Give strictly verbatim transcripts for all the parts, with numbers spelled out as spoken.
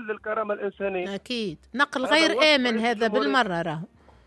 يقل الكرامة الإنسانية. أكيد نقل غير آمن هذا بالمرة راهو.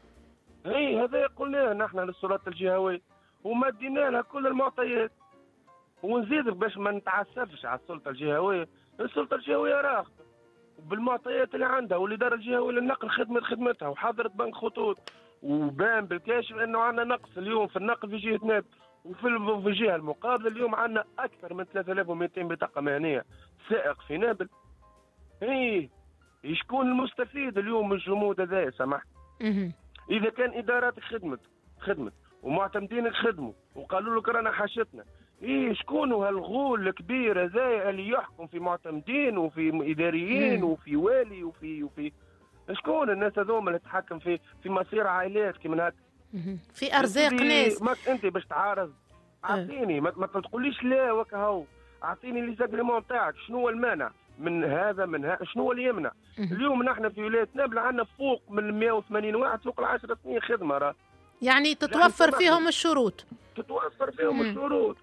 اي هذا قلناه نحن للسلطة الجهوية وما ادينا لها كل المعطيات. ونزيد باش ما نتعسفش على السلطة الجهوية، السلطة الجهوية راغبة بالمعطيات اللي عندها، والإدارة الجهوية للنقل خدمة خدمتها وحضرت بنك خطوط، وبان بالكاشف انه عندنا نقص اليوم في النقل في جهة ناب، وفي في الجهة المقابلة اليوم عندنا أكثر من ثلاثة آلاف ومئتين بطاقة مهنية سائق في نابل. ايه شكون المستفيد اليوم من الجمود هذا سمح؟ إذا كان إدارات خدمت خدمت ومعتمدين خدموا وقالوا لك رانا حاشتنا، إيه شكون هالغول الكبير هذا اللي يحكم في معتمدين وفي إداريين مم. وفي والي وفي وفي شكون الناس هذوما اللي تتحكم في في مصير عائلات كي من هكا، في أرزاق ناس. ما أنت باش تعارض أعطيني، ما, ما تقوليش لا وكهو، أعطيني لي زاكريمون تاعك، شنو هو المانع من هذا من هذا، شنو هو اللي يمنع؟ اليوم نحن في ولاية نابل عندنا فوق من مئة وثمانين واحد فوق العشر سنين خدمة راه. يعني تتوفر فيهم الشروط. تتوفر فيهم مم. الشروط.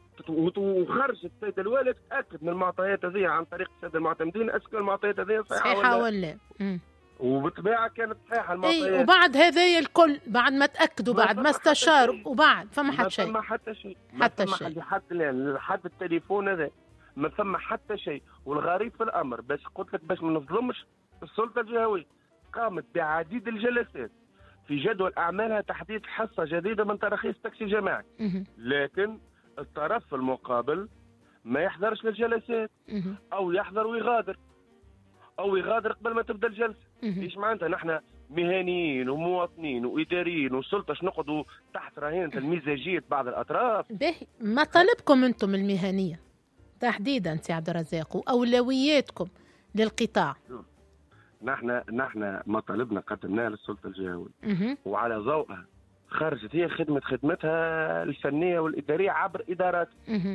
وخرج السيد الوالد تأكد من المعطيات هذه عن طريق السادة المعتمدين، أسكن المعطيات هذه صحيحة, صحيحة ولا لا؟ وبالطبيعة كانت صحيحة المعطيات. أي وبعد هذا الكل بعد ما تأكدوا بعد ما استشاروا وبعد فما حتى شيء. ما حتى شيء. حتى شيء. لحد الآن لحد التليفون هذا ما ثم حتى شيء. والغريب في الأمر باش قلت لك باش ما نظلمش السلطة الجهوية، قامت بعديد الجلسات في جدول أعمالها تحديد حصة جديدة من تراخيص تاكسي جماعي، لكن الطرف المقابل ما يحضرش للجلسات أو يحضر ويغادر أو يغادر قبل ما تبدأ الجلسة. إيش معناتها؟ نحن مهنيين ومواطنين وإداريين وسلطة نقعدوا تحت رهينة المزاجية بعض الأطراف. باهي ما طلبكم أنتم المهنية تحديدا سي عبد الرزاق وأولوياتكم للقطاع؟ نحن نحن مطالبنا قدمناها للسلطة الجهوية وعلى ضوءها خرجت هي خدمة خدمتها الفنية والإدارية عبر إدارات،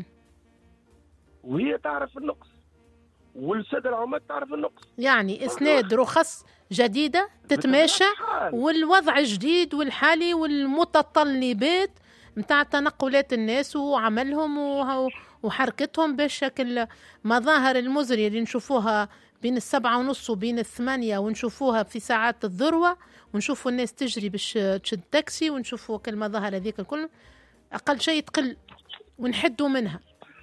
وهي تعرف النقص والسادة العمال تعرف النقص. يعني إسناد رخص جديدة تتماشى والوضع الجديد والحالي والمتطلبات متاع تنقلات الناس وعملهم وحركتهم بشكل مظاهر المزرية اللي نشوفوها بين السبعة ونص وبين الثمانية، ونشوفوها في ساعات الذروة، ونشوفوا الناس تجري باش تشد تاكسي، ونشوفوا كل مظاهر هذيك الكل أقل شيء تقل ونحدوا منها.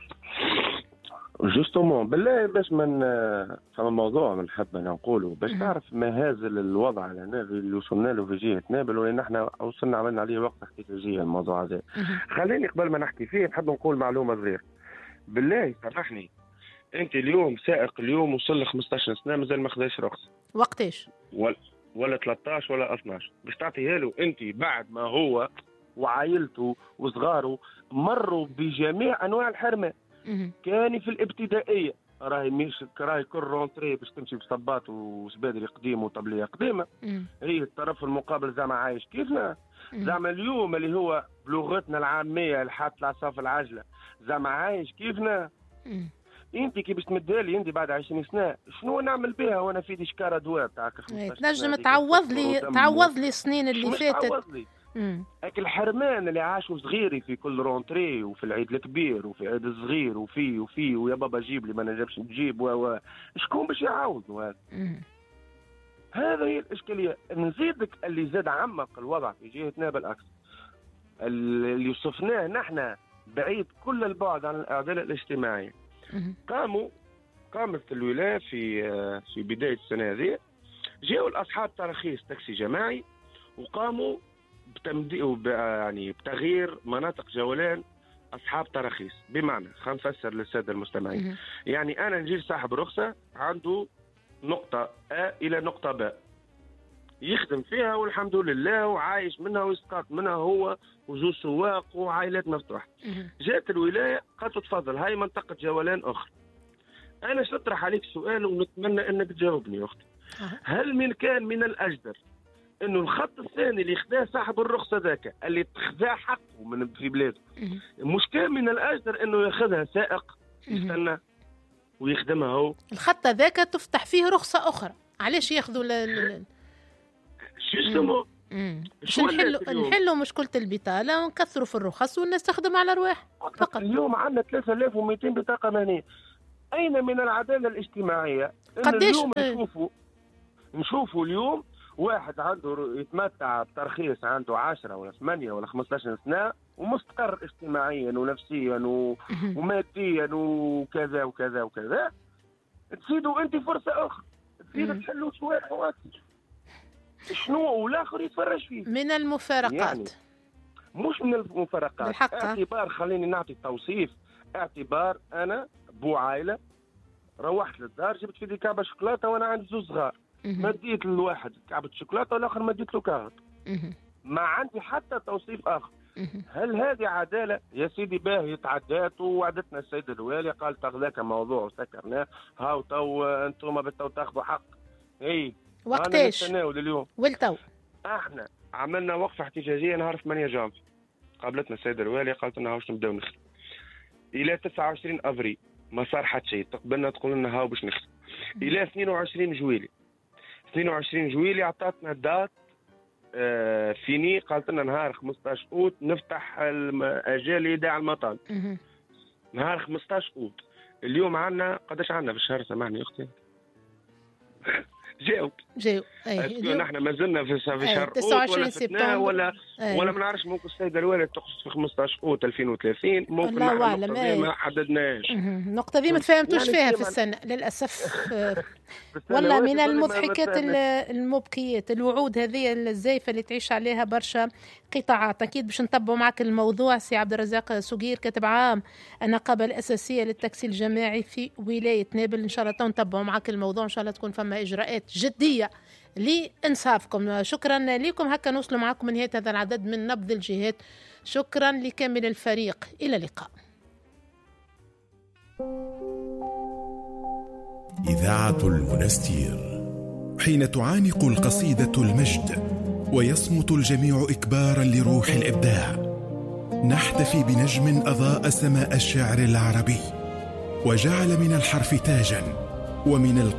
جوستومون بالله باش من فما موضوع من حب نقوله باش تعرف مهازل الوضع اللي وصلنا له في جهة نابل، وين نحن وصلنا عملنا عليه وقت احتجاجية الموضوع هذا. خليني قبل ما نحكي فيه نحب نقول معلومة صغيرة بالله سامحني. انت اليوم سائق اليوم وصل ل خمسطاش سنة مازال ما خداش رخصة. وقتاش؟ ولا ولا ثلاثطاش ولا اثناش باش تعطيها له انت بعد ما هو وعائلته وصغاره مروا بجميع انواع الحرمان. كان في الابتدائيه راهي مش راهي كل رونتري باش تمشي بصباط وسبادري قديم وطبليه قديمه. هي الطرف المقابل زعما عايش كيفنا، زعما اليوم اللي هو بلغتنا العاميه اللي حاط العصا العجله زعما عايش كيفنا. انت كي باش تمدها لي انت بعد عشرين سنه شنو نعمل بها وانا في دي شكاره دواء تاعك تنجم تعوض لي تعوض لي السنين اللي فاتت. هاك الحرمان اللي عاشوا صغيري في كل رونتري وفي العيد الكبير وفي عيد الصغير وفي وفي ويا بابا جيب لي ما نجبش نجيب و شكون باش يعاودوا هذا؟ هذا هي الاشكاليه. نزيدك اللي زاد عمق الوضع في جهه نابل اكثر اللي وصفناه نحن بعيد كل البعد عن العداله الاجتماعيه. قاموا قامت الولايه في في بدايه السنه هذه جاءوا الاصحاب تراخيص تاكسي جماعي وقاموا بتمديد يعني بتغيير مناطق جولان اصحاب تراخيص. بمعنى خلينا نفسر للساده المستمعين. يعني انا نجي صاحب رخصه عنده نقطه A الى نقطه ب يخدم فيها والحمد لله وعايش منها ويسقط منها هو وزوج سواق وعائلات مفتوحه. جاءت الولايه قالت تفضل هاي منطقه جولان اخرى. انا سأطرح عليك سؤال ونتمنى انك تجاوبني يا اختي. هل من كان من الاجدر انه الخط الثاني اللي خداه صاحب الرخصه ذاك اللي خذاه حقه من في بلاده مش كان من الاجدر انه ياخذها سائق يستنى ويخدمها هو؟ الخط ذاك تفتح فيه رخصه اخرى، علاش ياخذوا ل شو باش نحلوا نحلوا مشكله البطاله ونكثروا في الرخص والناس تخدم على رواح فقط. اليوم عندنا ثلاثة آلاف ومئتين بطاقه مهنيه. اين من العداله الاجتماعيه قديش اليوم نشوفوا نشوفوا اليوم واحد عنده يتمتع بترخيص عنده عشرة ولا ثمانية ولا خمسطاش سنة ومستقر اجتماعيا ونفسيا و... وماديا وكذا وكذا وكذا، تزيدوا انت فرصة اخرى تزيدوا تحلوا شوية حواسك شنو والاخر يتفرج فيه من المفارقات يعني مش من المفارقات بالحق. اعتبار خليني نعطي توصيف، اعتبار انا بو عائلة روحت للدار جبت في دي كعبة شوكولاتة وانا عندي زوج صغار، مديت للواحد كعبة شوكولاتة والاخر مديت له كارت، ما عندي حتى توصيف اخر. هل هذه عدالة؟ يا سيدي باهي تعدات ووعدتنا السيد الوالي قال تغذاك موضوع وسكرناه، هاو تو انتم بتو تاخذوا حق. اي وقتاش؟ اليوم والتو احنا عملنا وقفة احتجاجية نهار ثمانية جانفي، قابلتنا السيد الوالي قالت لنا هاوش نبداو نخدم الى تسعة وعشرين افريل، ما صار حتى شيء، تقبلنا تقول لنا هاو باش نخدم الى اثنين وعشرين جويلي. اثنين وعشرين جويلي عطاتنا دات آه فيني، قالت لنا نهار خمسطاش اوت نفتح اجال ايداع المطالب. نهار خمسطاش اوت اليوم عندنا قداش عندنا في الشهر؟ سامحني اختي جاوب جاوب. اي نحن ما زلنا في شهر تسعة وعشرين سبتمبر ولا أي. ولا ما نعرفش، ممكن السيد الوالي تقصد في خمسطاش اوت ألفين وثلاثين، ممكن الله اعلم ما حددناش. النقطه دي ما تفهمتوش يعني فيها في السنه للاسف. والله من المضحكات المبكيات الوعود هذه الزايفه اللي تعيش عليها برشا قطاعات. اكيد باش نتبعوا معك الموضوع. سي عبد الرزاق سقير كاتب عام النقابه الاساسيه للتاكسي الجماعي في ولايه نابل، ان شاء الله نتبعوا معك الموضوع، ان شاء الله تكون فما اجراءات جديه لإنصافكم. شكرا لكم. هكا نوصلوا معكم من نهاية هذا العدد من نبض الجهات. شكرا لكامل الفريق، إلى اللقاء. إذاعة المنستير، حين تعانق القصيدة المجد ويصمت الجميع إكبارا لروح الإبداع، نحتفي بنجم أضاء سماء الشعر العربي وجعل من الحرف تاجا ومن